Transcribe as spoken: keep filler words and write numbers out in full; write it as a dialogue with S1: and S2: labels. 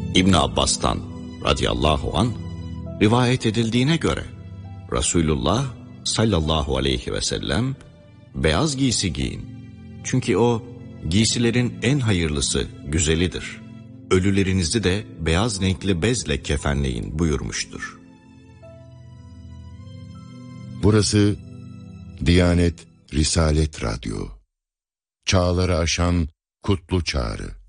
S1: İbn Abbas'tan radıyallahu an rivayet edildiğine göre Resulullah sallallahu aleyhi ve sellem beyaz giysi giyin. Çünkü o giysilerin en hayırlısı, güzelidir. Ölülerinizi de beyaz renkli bezle kefenleyin buyurmuştur.
S2: Burası Diyanet Risalet Radyo. Çağları aşan kutlu çağrı.